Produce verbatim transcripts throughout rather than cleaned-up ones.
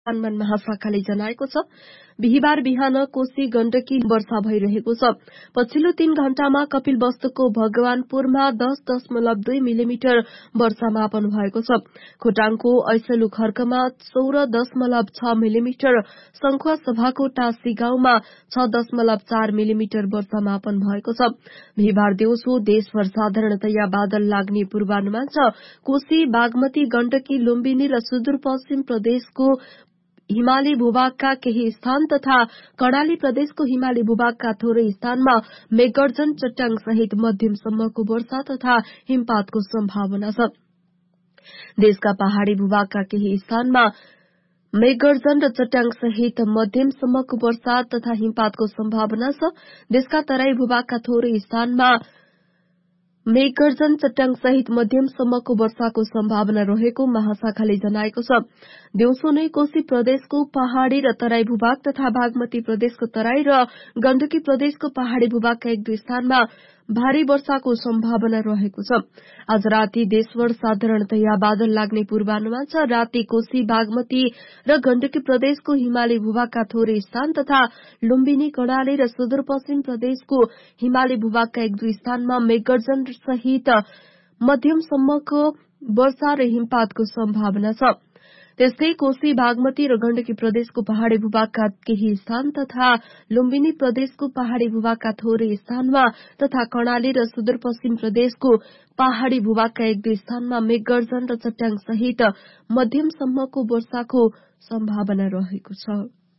हनुमान महाशाखाले जनाएको छ। बिहिबार बिहान कोशी गण्डकी वर्षा भइरहेको छ। पछिल्लो तीन घण्टामा कपिलवस्तुको भगवानपुरमा दस दशमलव दुई मिलिमिटर वर्षा मापन भएको छ। खोटाङको ऐसलु खर्कमा सोह्र दशमलव छ मिलिमिटर, संखुवा सभाको टाँसी गाउँमा छ दशमलव चार मिलिमिटर वर्षा मापन भएको छ। बिहिबार दिउँसो देशभर साधारणतया बादल लाग्ने पूर्वानुमान छ। कोशी, बागमती, गण्डकी, लुम्बिनी र सुदूरपश्चिम प्रदेशको हिमाली भूभागका केही स्थान तथा कर्णाली प्रदेशको हिमाली भूभागका थोरै स्थानमा मेघगर्जन, चट्याङ सहित मध्यमसम्मको वर्षा तथा हिमपातको सम्भावना छ। देशका पहाड़ी भूभागका केही स्थानमा मेघगर्जन र चट्याङ सहित मध्यमसम्मको वर्षा तथा हिमपातको सम्भावना छ। देशका तराई भूभागका थोरै स्थानमा मेघगर्जन, चट्याङ सहित मध्यमसम्मको वर्षाको सम्भावना रहेको महाशाखाले जनाएको छ। दिउँसो नै कोशी प्रदेशको पहाड़ी र तराई भूभाग तथा बागमती प्रदेशको तराई र गण्डकी प्रदेशको पहाड़ी भूभागका एक दुई स्थानमा भारी वर्षाको सम्भावना रहेको छ। आज राति देशभर साधारणतया बादल लाग्ने पूर्वानुमान छ। राति कोशी, बागमती र गण्डकी प्रदेशको हिमाली भूभागका थोरै स्थान तथा लुम्बिनी, कर्णाली र सुदूरपश्चिम प्रदेशको हिमाली भूभागका एक दुई स्थानमा मेघगर्जन सहित मध्यमसम्मको वर्षा र हिमपातको सम्भावना छ। त्यस्तै कोशी, बागमती र गण्डकी प्रदेशको पहाड़ी भूभागका केही स्थान तथा लुम्बिनी प्रदेशको पहाड़ी भूभागका थोरै स्थानमा तथा कर्णाली र सुदूरपश्चिम प्रदेशको पहाड़ी भूभागका एक दुई स्थानमा मेघगर्जन र चट्याङ सहित मध्यमसम्मको वर्षाको सम्भावना रहेको छ।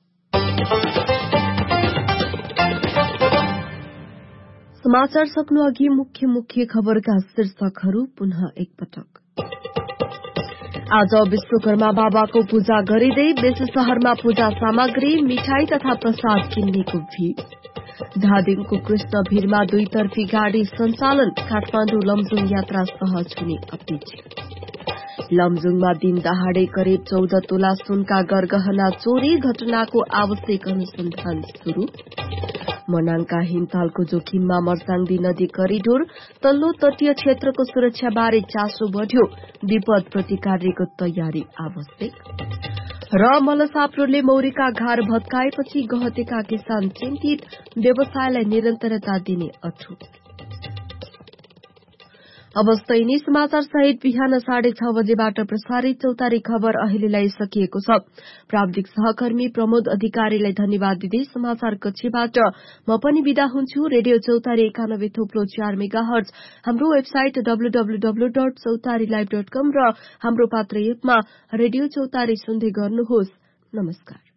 समाचार सक्नु अघि मुख्य मुख्य खबरका शीर्षकहरू पुनः एकपटक। आज विश्वकर्मा बाबाको पूजा गरिँदै बेसी शहरमा पूजा सामग्री, मिठाई तथा प्रसाद किन्नेको भीड़। धादिङको कृष्ण भीरमा दुईतर्फी गाड़ी सञ्चालन, काठमाडौँ लमजुङ यात्रा सहज हुने अपेक्षा। लमजुङमा दिन दहाड़े करिब चौध तोला सुनका गरगहना चोरी, घटनाको आवश्यक अनुसन्धान शुरू। मनाङका हिमतालको जोखिममा मर्साङदी नदी करिडोर, तल्लो तटीय क्षेत्रको सुरक्षाबारे चासो बढ़्यो, विपद प्रतिकारको तयारी आवश्यक। र मलसाप्रोले मौरीका घार भत्काएपछि गहतेका किसान चिन्तित, व्यवसायलाई निरन्तरता दिने अठोट। अवस्था यिनी समाचार सहित बिहान साढे छ बजेबाट प्रसारित चौतारी खबर अहिलेलाई सकिएको छ। प्राविधिक सहकर्मी प्रमोद अधिकारीलाई धन्यवाद दिँदै समाचार कक्षबाट म पनि विदा हुन्छु। रेडियो चौतारी एकानब्बे थोप्लो चार मेगा हर्ज, हाम्रो website W W W dot चौतारी लाइभ डट कम र हाम्रो पात्र एपमा रेडियो चौतारी सुन्दै गर्नुहोस्। नमस्कार।